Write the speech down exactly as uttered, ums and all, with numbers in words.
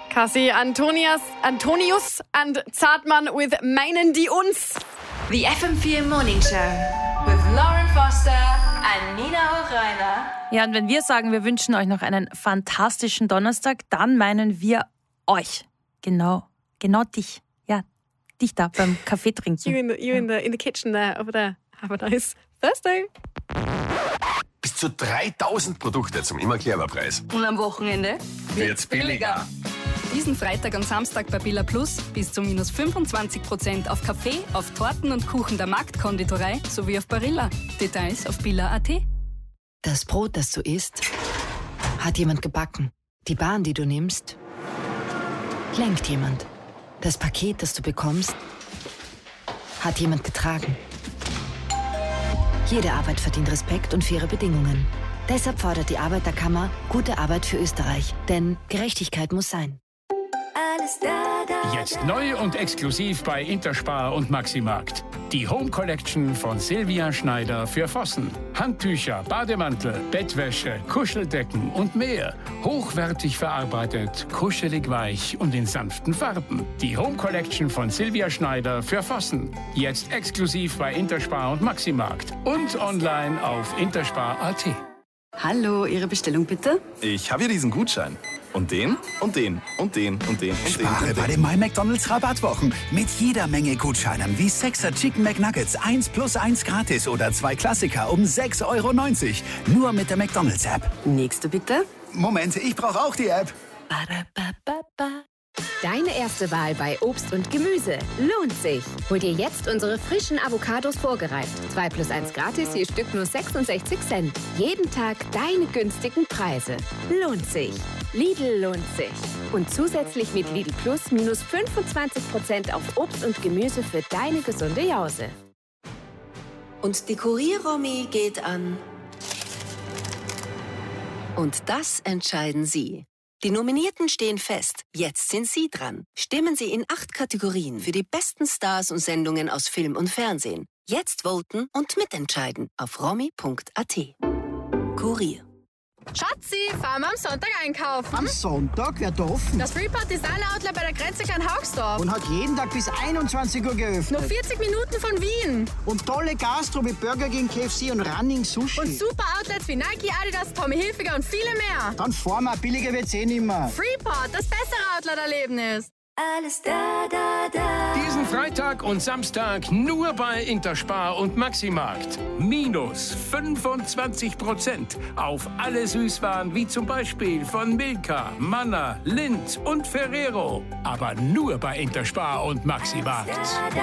Cassie Antonius, Antonius and Zartmann with Meinen die uns. The F M vier Morning Show with Lauren Foster and Nina Hochreiner. Ja, und wenn wir sagen, wir wünschen euch noch einen fantastischen Donnerstag, dann meinen wir euch. Genau, genau dich. Ja, dich da beim Kaffee trinken. You in the, you in the, in the kitchen there, over there. Have a nice Thursday. Bis zu dreitausend Produkte zum Immer-Clever-Preis. Und am Wochenende Wird's billiger. Diesen Freitag und Samstag bei Billa Plus bis zu minus fünfundzwanzig Prozent auf Kaffee, auf Torten und Kuchen der Marktkonditorei sowie auf Barilla. Details auf billa punkt at. Das Brot, das du isst, hat jemand gebacken. Die Bahn, die du nimmst, lenkt jemand. Das Paket, das du bekommst, hat jemand getragen. Jede Arbeit verdient Respekt und faire Bedingungen. Deshalb fordert die Arbeiterkammer gute Arbeit für Österreich. Denn Gerechtigkeit muss sein. Jetzt neu und exklusiv bei Interspar und Maximarkt. Die Home Collection von Silvia Schneider für Vossen. Handtücher, Bademantel, Bettwäsche, Kuscheldecken und mehr. Hochwertig verarbeitet, kuschelig weich und in sanften Farben. Die Home Collection von Silvia Schneider für Vossen. Jetzt exklusiv bei Interspar und Maximarkt. Und online auf interspar punkt at. Hallo, Ihre Bestellung bitte? Ich habe hier diesen Gutschein. Und den, und den, und den, und den, und den. Spare und bei den. den My McDonald's Rabattwochen. Mit jeder Menge Gutscheinen wie Sechser Chicken McNuggets eins plus eins gratis oder zwei Klassiker um sechs Euro neunzig. Nur mit der McDonald's App. Nächste bitte? Moment, ich brauche auch die App. Deine erste Wahl bei Obst und Gemüse lohnt sich. Hol dir jetzt unsere frischen Avocados vorgereift. zwei plus eins gratis, je Stück nur sechsundsechzig Cent. Jeden Tag deine günstigen Preise. Lohnt sich. Lidl lohnt sich. Und zusätzlich mit Lidl Plus minus fünfundzwanzig Prozent auf Obst und Gemüse für deine gesunde Jause. Und die Kurier-Romy geht an. Und das entscheiden Sie. Die Nominierten stehen fest. Jetzt sind Sie dran. Stimmen Sie in acht Kategorien für die besten Stars und Sendungen aus Film und Fernsehen. Jetzt voten und mitentscheiden auf romy punkt at. Kurier. Schatzi, fahren wir am Sonntag einkaufen. Am Sonntag? Wer offen? Das Freeport Designer Outlet bei der Grenze Klein-Haugsdorf. Und hat jeden Tag bis einundzwanzig Uhr geöffnet. Nur vierzig Minuten von Wien. Und tolle Gastro wie Burger King, K F C und Running Sushi. Und super Outlets wie Nike, Adidas, Tommy Hilfiger und viele mehr. Dann fahren wir, billiger wird's eh nimmer. Freeport, das bessere Outlet-Erlebnis. Alles da, da, da. Diesen Freitag und Samstag nur bei Interspar und Maximarkt. Minus fünfundzwanzig Prozent auf alle Süßwaren wie zum Beispiel von Milka, Manna, Lindt und Ferrero. Aber nur bei Interspar und Maximarkt.